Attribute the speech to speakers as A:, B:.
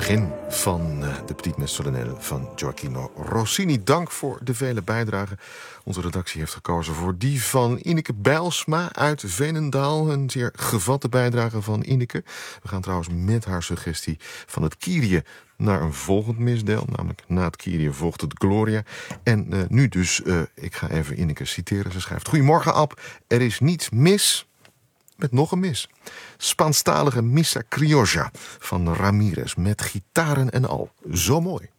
A: begin van de Petite Messe Solennelle van Gioachino Rossini. Dank voor de vele bijdragen. Onze redactie heeft gekozen voor die van Ineke Bijlsma uit Veenendaal. Een zeer gevatte bijdrage van Ineke. We gaan trouwens met haar suggestie van het Kyrie naar een volgend misdeel. Namelijk na het Kyrie volgt het Gloria. En nu dus, ik ga even Ineke citeren. Ze schrijft: Goedemorgen Ab, er is niets mis met nog een mis. Spaanstalige Missa Criolla van Ramirez met gitaren en al. Zo mooi.